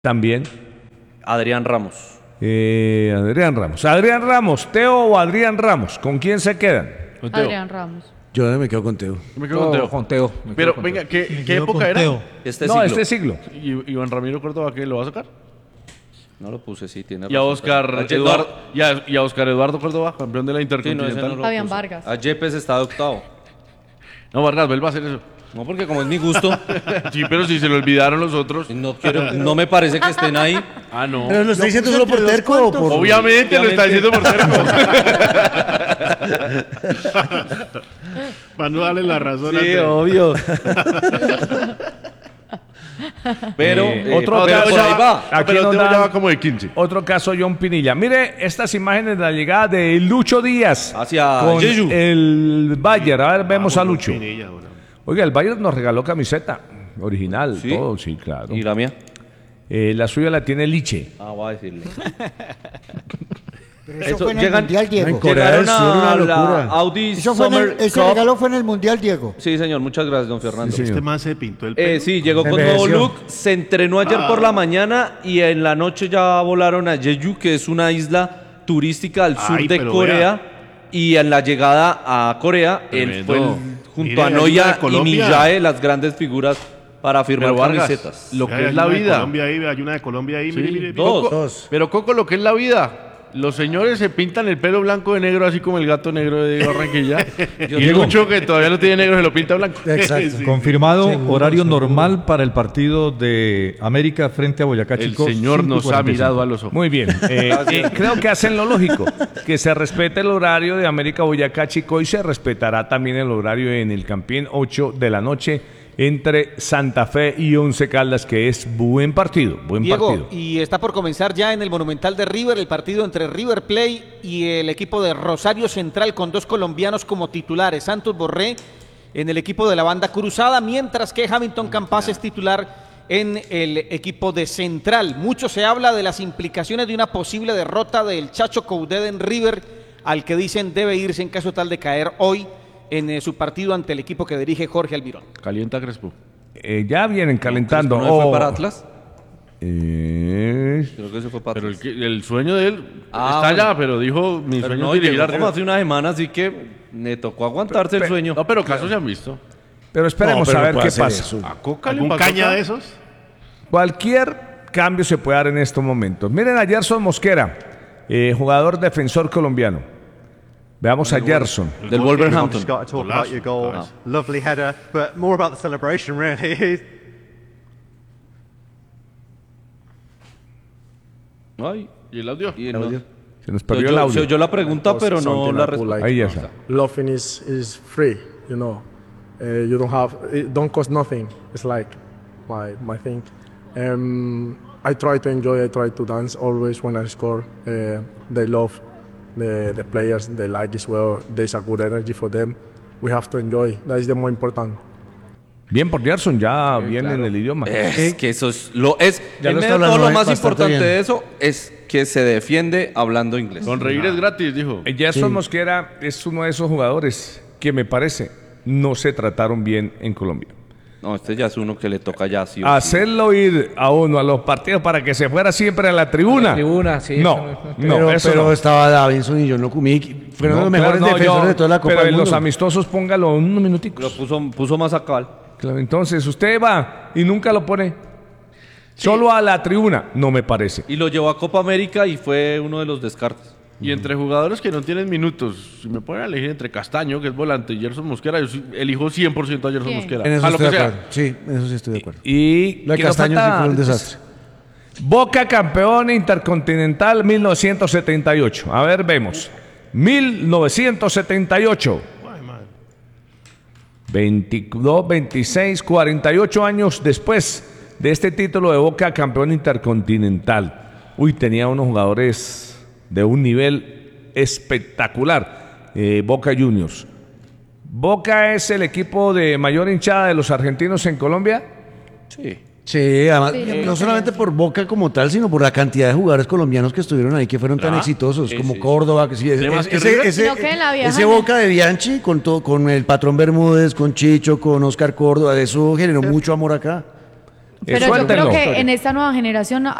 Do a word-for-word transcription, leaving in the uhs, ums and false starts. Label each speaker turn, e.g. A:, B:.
A: También.
B: Adrián Ramos.
A: Eh, Adrián Ramos. Adrián Ramos, Teo o Adrián Ramos, ¿con quién se quedan?
C: Con Teo.
D: Adrián Ramos.
E: Yo me quedo con Teo.
C: Yo me quedo con Teo.
F: Con Teo. Me
C: Pero
F: quedo con
C: venga,
F: Teo.
C: ¿qué,
F: Me
C: ¿qué
F: quedo
C: época
F: con
C: era?
F: Teo.
B: Este
A: No,
B: siglo.
A: este siglo.
C: ¿Y Iván Ramiro Córdoba qué lo va a sacar?
B: No lo puse, sí, tiene
C: Y a
B: razón.
C: Oscar
B: A Ye-
C: Eduardo, y a, y a Oscar Eduardo Córdoba, campeón de la
B: Sí, no,
C: Intercontinental.
B: ese no lo
D: Fabián
B: puse.
D: Vargas.
B: A Yepes está de octavo.
C: No, Vargas, vuelva a hacer eso.
B: No, porque como es mi gusto,
C: Sí, pero si se lo olvidaron los otros.
B: no quiero, no me parece que estén ahí.
C: Ah, no.
E: Pero lo está diciendo
G: puso
E: solo por
G: entre los
E: terco o por...
C: Obviamente lo está diciendo por terco.
G: Para no darle la razón a
B: Sí,
G: Teo.
B: obvio. Pero
A: Eh,
B: eh,
A: otro
B: pero
A: caso-
B: por ahí va.
A: Aquí
C: pero
A: nos
C: Teo
A: dan
C: ya va como de quince.
A: otro caso, John Pinilla. Mire estas imágenes de la llegada de Lucho Díaz
B: Hacia
A: con
B: Jeju.
A: el Bayern. A ver, vemos a
G: Vamos,
A: Lucho.
G: Pinilla, ahora.
A: Oiga, el Bayern nos regaló camiseta original,
B: ¿Sí?
A: todo, sí, claro.
B: ¿Y la mía?
A: Eh, la suya la tiene Liche.
B: Ah, voy a decirle.
H: Pero eso,
B: Eso,
H: fue en el
B: llegan-
H: Mundial, Diego.
E: En Corea del
B: Llegaron
E: Sur, una
B: a
E: locura.
B: la Audi
H: Eso fue en el-
B: Summer
H: ese
B: Cup.
H: regalo fue en el Mundial, Diego.
B: Sí, señor, muchas gracias, don Fernando.
A: Sí, señor.
G: Este man se pintó el pelo.
B: Eh, sí, llegó con
E: Envejeció.
B: nuevo look, se entrenó ayer por la mañana y en la noche ya volaron a Jeju, que es una isla turística al sur
G: Ay,
B: de
G: pero
B: Corea. Y en la llegada a Corea, él
C: Tremendo.
B: fue el- junto
G: Mire,
B: a
G: hay una
B: Noya
G: de
B: y
G: Colombia.
B: Miyae, las grandes figuras para firmar
C: Pero Vargas,
B: camisetas.
C: lo
G: Hay
C: que es
G: una
C: la
G: de
C: vida.
G: Colombia ahí, hay una de Colombia ahí, mire,
C: Sí,
G: mire, mire.
B: dos.
C: Coco-
E: Dos.
C: Pero Coco, lo que es la vida. Los señores se pintan el pelo blanco de negro, así como el gato negro de Barranquilla. Y
F: Diego.
C: Lucho, que todavía no tiene negro, se lo pinta blanco.
E: Exacto.
G: Sí.
F: Confirmado
E: Seguro,
F: horario
E: seguro.
F: normal para el partido de América frente a Boyacá
C: El
F: Chico.
C: señor nos ha
F: cinco y cuarenta y cinco.
C: mirado a los ojos.
A: Muy bien. Eh, eh, creo que hacen lo lógico, que se respete el horario de América Boyacá Chico y se respetará también el horario en el Campín, ocho de la noche, entre Santa Fe y Once Caldas, que es buen partido, buen
I: Diego,
A: partido.
I: y está por comenzar ya en el Monumental de River el partido entre River Plate y el equipo de Rosario Central con dos colombianos como titulares, Santos Borré en el equipo de la banda cruzada, mientras que Hamilton Campas es titular en el equipo de Central. Mucho se habla de las implicaciones de una posible derrota del Chacho Coudet en River, al que dicen debe irse en caso tal de caer hoy en eh, su partido ante el equipo que dirige Jorge Almirón.
C: Calienta Crespo.
A: Eh, ya vienen calentando.
B: ¿No fue
A: Oh,
B: para Atlas?
A: eh,
B: Creo que se fue para
C: Pero el,
B: Atlas.
C: que- el sueño de él
B: Ah,
C: está
B: bueno.
C: allá, pero dijo, mi
B: Pero
C: sueño
B: no,
C: es
B: y
C: dirigir
B: llegó
C: a
B: como
C: River.
B: hace una semana, así que me tocó aguantarse el
A: Pe-
B: sueño.
C: No, pero casos se han visto.
A: pero esperemos
E: No, pero
A: a ver
E: puede
A: qué
E: hacer
A: pasa.
E: eso.
C: A Coca le
G: ¿Algún
C: pasó
G: caña
C: acá.
G: de esos?
A: Cualquier cambio se puede dar en estos momentos. Miren a Gerson Mosquera, eh, jugador defensor colombiano. Veamos a Gerson.
B: Del Wolverhampton.
J: Just got to talk
G: Golazo.
J: about your goal.
G: Golazo.
J: Lovely header, but more about the celebration, really.
B: Ay,
C: ¿Y el audio?
B: y no-
A: Se nos
B: Se
A: perdió el
B: oyó-
A: audio.
B: se oyó la pregunta, pero no
K: Something
B: la
K: I would
B: respuesta.
K: like.
A: Ahí ya está.
K: Loving is, is free, you know. Uh, you don't have, it don't cost nothing. It's like my, my thing. Um, I try to enjoy, I try to dance always when I score. Uh, they love the, the players, they like as well. There's a good energy for them. We have to enjoy. That is the more important.
A: Bien por Gerson, ya viene en el idioma.
B: Es que eso es lo es.
E: Ya
B: en
E: lo
B: medio
E: está
B: de todo
E: hablando
B: lo
E: bien,
B: más
E: bastante
B: importante
E: bien.
B: de eso es que se defiende hablando inglés.
C: Sonreír es gratis, dijo.
A: Eh, Gerson Mosquera es uno de esos jugadores que me parece no se trataron bien en Colombia.
B: No, este ya es uno que le toca ya sí o sí.
A: Hacerlo ir a uno a los partidos para que se fuera siempre a la tribuna.
F: A la tribuna, sí,
A: No,
F: eso no-
A: no,
E: pero
A: eso
E: pero
A: no.
E: estaba Davinson y John Locumí. Fueron
A: No,
E: los mejores
A: claro, no,
E: defensores
A: yo-
E: de toda la Copa
A: Pero
E: del
A: en
E: Mundo.
A: los amistosos póngalo unos
B: Lo
A: minuticos.
B: puso, puso más a cabal.
A: Claro, entonces usted va y nunca lo pone solo a la tribuna. No me parece.
B: Y lo llevó a Copa América y fue uno de los descartes.
C: Y entre jugadores que no tienen minutos, si me ponen a elegir entre Castaño, que es volante, y Gerson Mosquera, yo sí elijo cien por ciento a Gerson
D: ¿Quién?
C: Mosquera.
E: En eso
C: a lo
E: estoy
C: que
E: de
C: sea.
E: acuerdo. Sí, en eso sí estoy de acuerdo.
A: Y
E: Lo de
A: ¿quién nos
E: Castaño sí
A: falta?
E: fue un desastre.
A: Boca campeón intercontinental mil novecientos setenta y ocho. A ver, vemos. mil novecientos setenta y ocho. veintidós, veintiséis, cuarenta y ocho años después de este título de Boca campeón intercontinental. Uy, tenía unos jugadores de un nivel espectacular. eh, Boca Juniors. Boca es el equipo de mayor hinchada de los argentinos en Colombia.
B: Sí.
E: Sí, además,
D: Sí,
E: no
D: sí,
E: solamente
D: sí.
E: por Boca como tal, sino por la cantidad de jugadores colombianos que estuvieron ahí, que fueron tan
C: Ah,
E: exitosos,
C: sí,
E: como
C: sí.
E: Córdoba, que sí, ese,
C: ¿Tiene más que
E: ese,
C: River?
E: ese-
D: Sino que en la vieja
E: ese
D: no.
E: Boca de Bianchi, con, todo, con el patrón Bermúdez, con Chicho, con Oscar Córdoba, eso generó mucho amor acá.
D: Pero yo creo
A: suéltenlo.
D: que en esta nueva generación